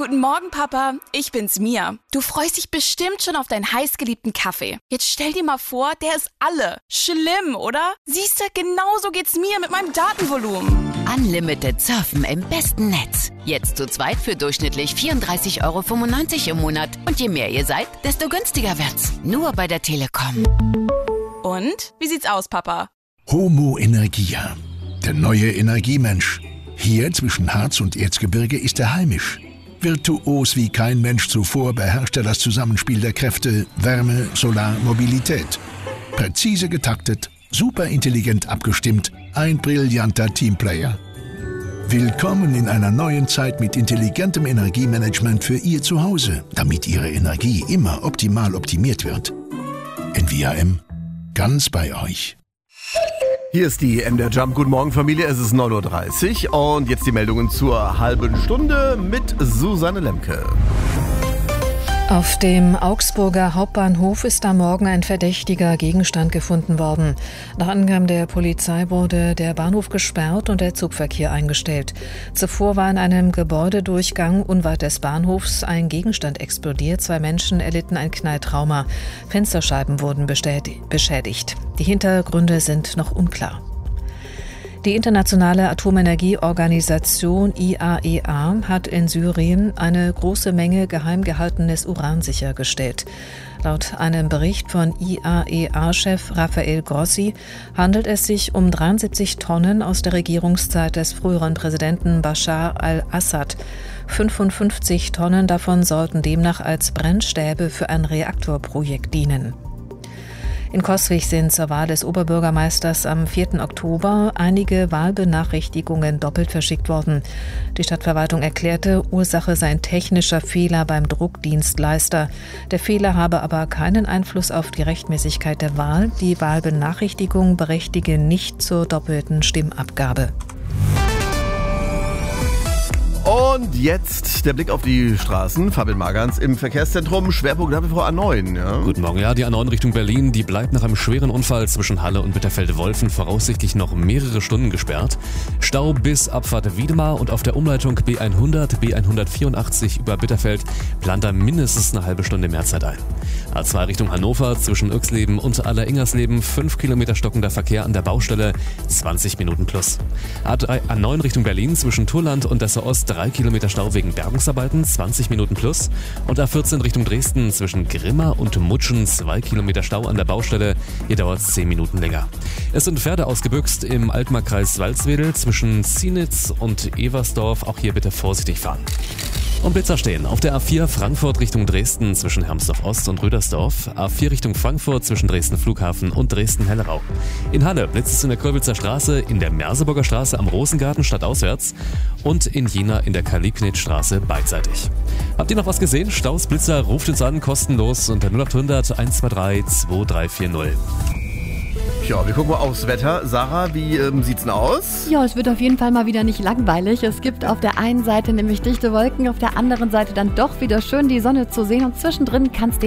Guten Morgen, Papa. Ich bin's, Mia. Du freust dich bestimmt schon auf deinen heißgeliebten Kaffee. Jetzt stell dir mal vor, der ist alle. Schlimm, oder? Siehste, genauso geht's mir mit meinem Datenvolumen. Unlimited surfen im besten Netz. Jetzt zu zweit für durchschnittlich 34,95 € im Monat. Und je mehr ihr seid, desto günstiger wird's. Nur bei der Telekom. Und? Wie sieht's aus, Papa? Homo Energia, der neue Energiemensch. Hier zwischen Harz und Erzgebirge ist er heimisch. Virtuos wie kein Mensch zuvor beherrscht er das Zusammenspiel der Kräfte Wärme, Solar, Mobilität. Präzise getaktet, superintelligent abgestimmt, ein brillanter Teamplayer. Willkommen in einer neuen Zeit mit intelligentem Energiemanagement für Ihr Zuhause, damit Ihre Energie immer optimal optimiert wird. NVIM, ganz bei euch. Hier ist die MDR Jump. Guten Morgen, Familie. Es ist 9:30 Uhr und jetzt die Meldungen zur halben Stunde mit Susanne Lemke. Auf dem Augsburger Hauptbahnhof ist am Morgen ein verdächtiger Gegenstand gefunden worden. Nach Angaben der Polizei wurde der Bahnhof gesperrt und der Zugverkehr eingestellt. Zuvor war in einem Gebäudedurchgang unweit des Bahnhofs ein Gegenstand explodiert. 2 Menschen erlitten ein Knalltrauma. Fensterscheiben wurden beschädigt. Die Hintergründe sind noch unklar. Die Internationale Atomenergieorganisation IAEA hat in Syrien eine große Menge geheim gehaltenes Uran sichergestellt. Laut einem Bericht von IAEA-Chef Rafael Grossi handelt es sich um 73 Tonnen aus der Regierungszeit des früheren Präsidenten Bashar al-Assad. 55 Tonnen davon sollten demnach als Brennstäbe für ein Reaktorprojekt dienen. In Coswig sind zur Wahl des Oberbürgermeisters am 4. Oktober einige Wahlbenachrichtigungen doppelt verschickt worden. Die Stadtverwaltung erklärte, Ursache sei ein technischer Fehler beim Druckdienstleister. Der Fehler habe aber keinen Einfluss auf die Rechtmäßigkeit der Wahl. Die Wahlbenachrichtigung berechtige nicht zur doppelten Stimmabgabe. Und jetzt der Blick auf die Straßen. Fabian Magans im Verkehrszentrum. Schwerpunkt nach wie vor A9. Ja? Guten Morgen. Ja, die A9 Richtung Berlin, die bleibt nach einem schweren Unfall zwischen Halle und Bitterfelde-Wolfen voraussichtlich noch mehrere Stunden gesperrt. Stau bis Abfahrt Wiedemar und auf der Umleitung B100, B184 über Bitterfeld plant da mindestens eine halbe Stunde mehr Zeit ein. A2 Richtung Hannover zwischen Uexleben und Aller-Ingersleben 5 Kilometer stockender Verkehr an der Baustelle, 20 Minuten plus. A9 Richtung Berlin zwischen Turland und Dessau Ost 3 Kilometer Stau wegen Bergungsarbeiten, 20 Minuten plus. Und A14 Richtung Dresden zwischen Grimma und Mutschen 2 Kilometer Stau an der Baustelle. Hier dauert es 10 Minuten länger. Es sind Pferde ausgebüxt im Altmarkkreis Walswedel zwischen Zienitz und Eversdorf. Auch hier bitte vorsichtig fahren. Und Blitzer stehen auf der A4 Frankfurt Richtung Dresden zwischen Hermsdorf Ost und Rüdersdorf. A4 Richtung Frankfurt zwischen Dresden Flughafen und Dresden-Hellerau. In Halle blitzt es in der Kolbitzer Straße, in der Merseburger Straße am Rosengarten stadtauswärts und in Jena in der Karl-Liebknecht-Straße beidseitig. Habt ihr noch was gesehen? Staus, Blitzer, ruft uns an, kostenlos unter 0800 123 2340. Ja, wir gucken mal aufs Wetter. Sarah, wie sieht's denn aus? Ja, es wird auf jeden Fall mal wieder nicht langweilig. Es gibt auf der einen Seite nämlich dichte Wolken, auf der anderen Seite dann doch wieder schön die Sonne zu sehen und zwischendrin kann es